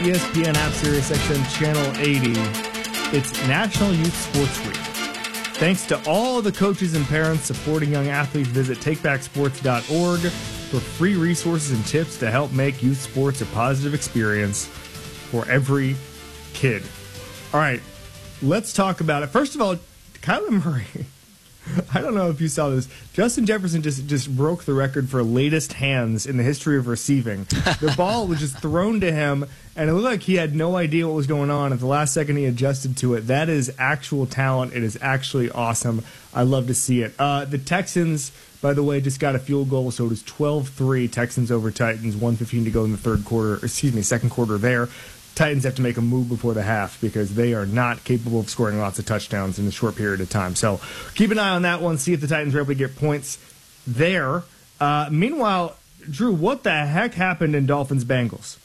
ESPN app, Sirius XM Channel 80. It's National Youth Sports Week. Thanks to all the coaches and parents supporting young athletes, visit takebacksports.org for free resources and tips to help make youth sports a positive experience for every kid. All right, let's talk about it. First of all, Kyler Murray. I don't know if you saw this. Justin Jefferson just broke the record for latest hands in the history of receiving. The ball was just thrown to him, and it looked like he had no idea what was going on. At the last second, he adjusted to it. That is actual talent. It is actually awesome. I love to see it. The Texans, by the way, just got a field goal, so it is 12-3 Texans over Titans, 1:15 to go in the second quarter there. Titans have to make a move before the half because they are not capable of scoring lots of touchdowns in a short period of time. So keep an eye on that one, see if the Titans are able to get points there. Meanwhile, Drew, what the heck happened in Dolphins-Bengals?